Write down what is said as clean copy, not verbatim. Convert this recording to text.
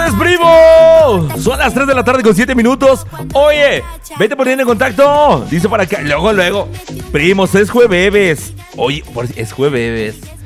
tardes, primo! Son las 3 de la tarde con 7 minutos. Oye, vete poniendo en contacto. Dice por acá, luego. Primos, es jueves. Oye, es jueves.